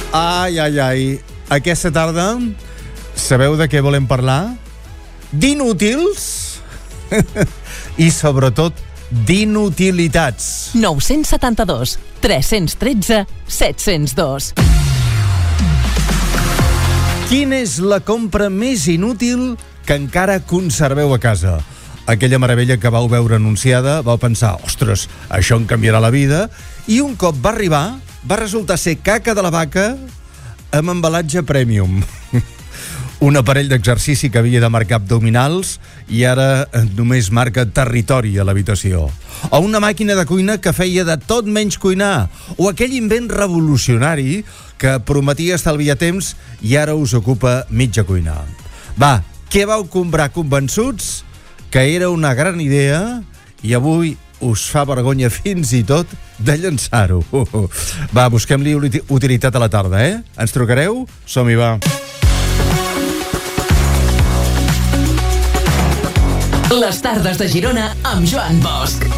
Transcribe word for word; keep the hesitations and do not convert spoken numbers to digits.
Ai, ai, ai. Aquesta tarda, sabeu de què volem parlar? D'inútils i, sobretot, d'inutilitats. nou set dos, tres un tres, set zero dos. Quina és la compra més inútil que encara conserveu a casa? Aquella meravella que vau veure anunciada, vau pensar, ostres, això em canviarà la vida, i un cop va arribar, va resultar ser caca de la vaca amb embalatge premium. Un aparell d'exercici que havia de marcar abdominals i ara només marca territori a l'habitació. O una màquina de cuina que feia de tot menys cuinar. O aquell invent revolucionari que prometia estalviar temps i ara us ocupa mitja cuina. Va, què vau comprar convençuts que era una gran idea i avui us fa vergonya fins i tot de llançar-ho? Va, busquem-li utilitat a la tarda, eh? Ens trucareu? Som-hi, va. Les tardes de Girona amb Joan Bosch.